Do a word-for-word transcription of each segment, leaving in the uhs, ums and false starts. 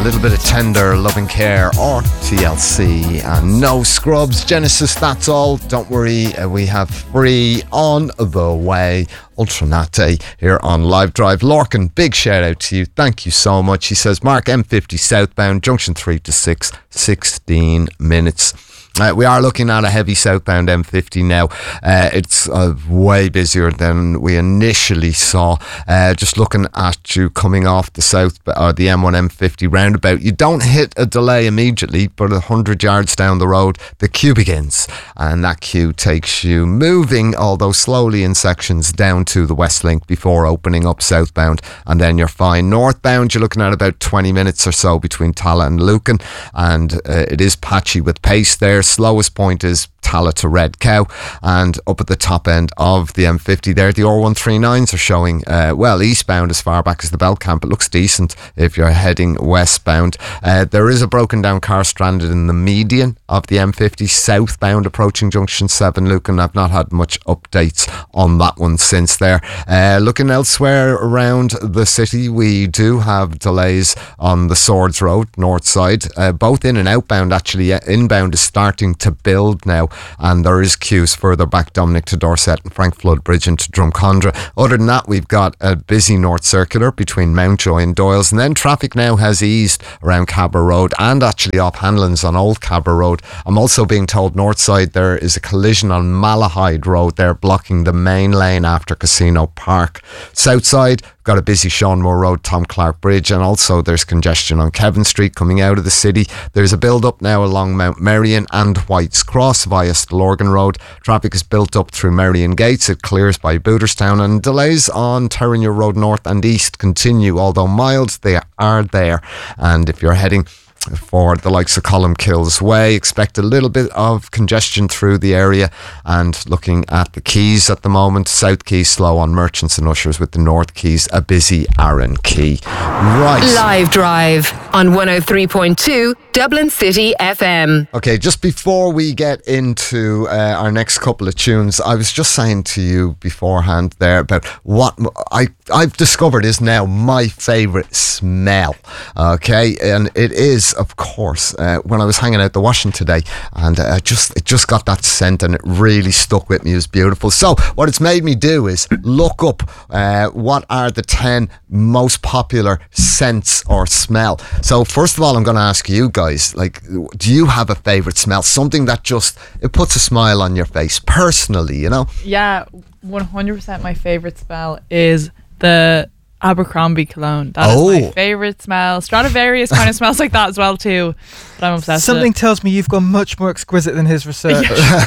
A little bit of Tender Loving Care or T L C and no Scrubs. Genesis, that's all. Don't worry, uh, we have Free on the way. Ultranate here on Live Drive. Lorcan, big shout out to you. Thank you so much. He says, Mark, M fifty southbound, junction three to six, sixteen minutes. Uh, we are looking at a heavy southbound M fifty now. Uh, it's uh, way busier than we initially saw. Uh, just looking at you coming off the south or the M one M fifty roundabout, you don't hit a delay immediately, but a hundred yards down the road, the queue begins, and that queue takes you moving, although slowly in sections, down to the West Link before opening up southbound, and then you're fine. Northbound, you're looking at about twenty minutes or so between Tala and Lucan, and uh, it is patchy with pace there. Slowest point is Tala to Red Cow, and up at the top end of the M fifty there, the R one thirty-nines are showing uh, well eastbound as far back as the Belt Camp. It looks decent if you're heading westbound. Uh, there is a broken down car stranded in the median of the M fifty southbound approaching junction seven Lucan. I've not had much updates on that one since there. Uh, looking elsewhere around the city, we do have delays on the Swords Road north side, uh, both in and outbound. Actually, inbound is starting to build now, and there is queues further back, Dominic to Dorset and Frank Flood Bridge into Drumcondra. Other than that, we've got a busy North Circular between Mountjoy and Doyles, and then traffic now has eased around Cabra Road and actually off Hanlon's on Old Cabra Road. I'm also being told north side there is a collision on Malahide Road there, blocking the main lane after Casino Park. South side, got a busy Sean Moore Road, Tom Clark Bridge, and also there's congestion on Kevin Street coming out of the city. There's a build up now along Mount Merrion and White's Cross via Stillorgan Road. Traffic is built up through Merrion Gates. It clears by Booterstown, and delays on Terranure Road north and east continue, although mild they are there. And if you're heading for the likes of Columkills Way, expect a little bit of congestion through the area. And looking at the Keys at the moment, South Keys slow on Merchants and Ushers, with the North Keys a busy Arran Quay. Right. Live Drive on one oh three point two Dublin City F M. Okay, just before we get into uh, our next couple of tunes, I was just saying to you beforehand there about what I, I've discovered is now my favourite smell. Okay, and it is, of course, uh, when I was hanging out the washing today, and uh, just it just got that scent, and it really stuck with me. It was beautiful. So what it's made me do is look up uh, what are the ten most popular scents or smell. So first of all, I'm going to ask you guys, like, do you have a favourite smell? Something that just, it puts a smile on your face personally, you know? Yeah, one hundred percent my favourite smell is the Abercrombie cologne. That oh. is my favourite smell. Stradivarius kind of smells like that as well too, but I'm obsessed Something with it. tells me you've gone much more exquisite than his research.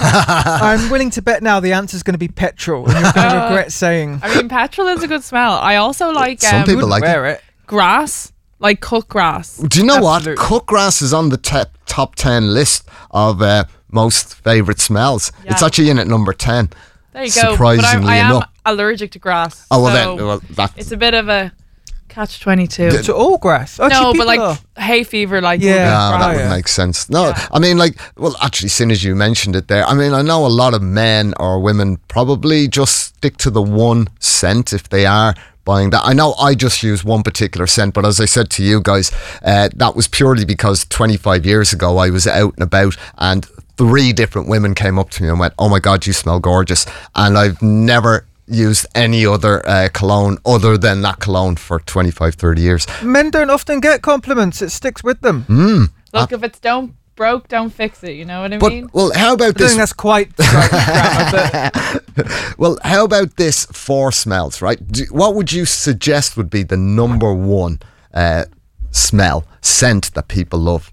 I'm willing to bet now the answer's going to be petrol, and you're going to uh, regret saying. I mean, petrol is a good smell. I also like some um, people like wear it. it. grass, like cut grass. Do you know Absolutely. what? Cut grass is on the te- top ten list of uh, most favourite smells. Yeah. It's actually in at number ten. There you go. Surprisingly but I, I am enough. allergic to grass. Oh, well, so then, well, that's it's a bit of a catch twenty-two. To all grass? Actually, no, but like are. hay fever, like Yeah. Yeah, grass. that would yeah. make sense. No, Yeah. I mean, like, well, actually, soon as you mentioned it there, I mean, I know a lot of men or women probably just stick to the one scent if they are buying that. I know I just use one particular scent, but as I said to you guys, uh, that was purely because twenty-five years ago I was out and about, and three different women came up to me and went, "Oh my God, you smell gorgeous." And I've never used any other uh, cologne other than that cologne for twenty-five, thirty years. Men don't often get compliments. It sticks with them. Mm. Look, if it's don't broke, don't fix it. You know what I But, mean? well, how about I this? think that's quite grammar, but Well, how about this for smells, right? Do, what would you suggest would be the number one uh, smell, scent that people love?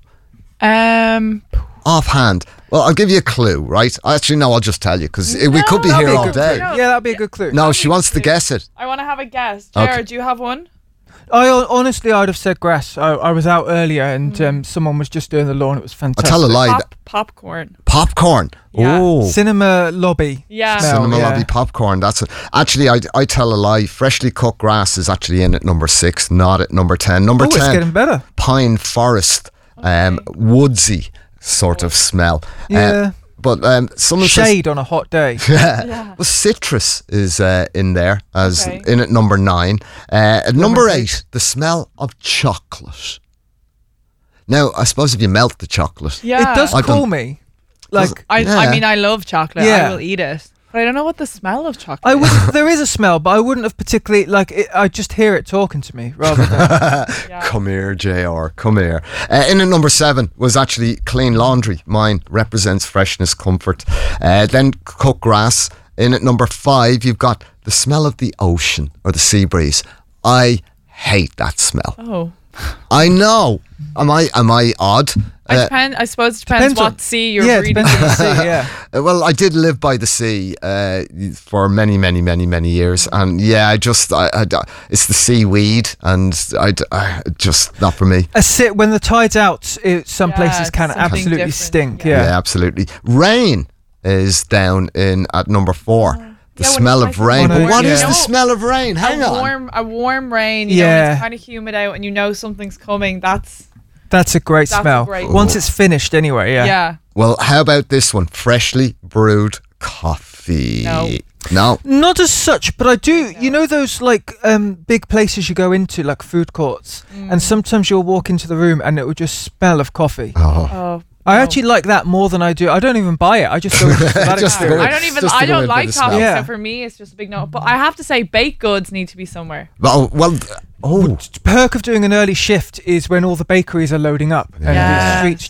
Um, Offhand. Well, I'll give you a clue, right? Actually, no, I'll just tell you, because we No, could be that'd here be a all good day. clue. Yeah, that'd be a good clue. No, that'd she be a wants good to clue. guess it. I want to have a guess. Okay. Jared, do you have one? I honestly, I'd have said grass. I, I was out earlier and Mm. um, someone was just doing the lawn. It was I'll fantastic. tell a lie. Pop, popcorn. Popcorn. Yeah. Oh. Cinema lobby. Yeah. smell, Cinema yeah. lobby popcorn. That's it. Actually, I, I tell a lie. Freshly cut grass is actually in at number six, not at number ten. Number Oh, it's ten, getting better. pine forest, um, woodsy sort of smell. Yeah. Uh, but um, someone says, Shade on a hot day. yeah. Yeah. Well, citrus is uh, in there as Okay. in at number nine. Uh, at number Number eight, the smell of chocolate. Now, I suppose if you melt the chocolate, Yeah. It does I call don't- me. Like, I, Yeah. I mean, I love chocolate. Yeah. I will eat it. But I don't know what the smell of chocolate I is. would. There is a smell, but I wouldn't have particularly like. It, I just hear it talking to me rather than. Yeah. come here, J R, come here. Uh, in at number seven was actually clean laundry. Mine represents freshness, comfort. Uh, then cut grass. In at number five, you've got the smell of the ocean or the sea breeze. I hate that smell. Oh. I know. Am I am I odd? I, Uh, depend, I suppose it depends, depends on- what sea you're yeah, it breathing depends on in. the sea, yeah. Uh, Well, I did live by the sea uh, for many, many, many, many years, and yeah, I just, I, I, it's the seaweed, and I, I just not for me. A sit when the tide's out. It, some Yeah, places it's can something absolutely different, stink. yeah. Yeah, Yeah. absolutely. Rain is down in at number four. The Yeah, when smell it's of like rain. warm, But what is yeah. the smell of rain? Hang a on. warm, a warm rain. You know, Yeah. when it's kind of humid out, and you know something's coming. That's That's a great That's a smell. great Once smell. it's finished, anyway. yeah. Yeah. Well, how about this one? Freshly brewed coffee. No. No. Not as such, but I do. You know those like um, big places you go into, like food courts, Mm. and sometimes you'll walk into the room and it will just smell of coffee. Oh. Oh. I no. actually like that more than I do. I don't even buy it. I just go into that Just to go experience. in. I don't even. Just to I go don't in by like the coffee, smell. Yeah. so for me, it's just a big no. But I have to say, baked goods need to be somewhere. Oh, well, oh. Perk of doing an early shift is when all the bakeries are loading up and Yeah. the streets